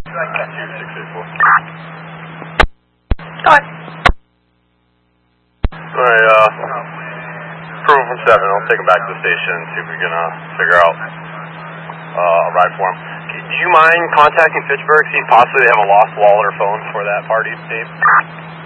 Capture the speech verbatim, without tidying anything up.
two six eight four. Go ahead. Alright, uh, approval from seven. I'll take him back to the station and see if we can, uh, figure out, uh, a ride for him. Do you mind contacting Fitchburg, see if possibly they have a lost wallet or phone for that party, Dave?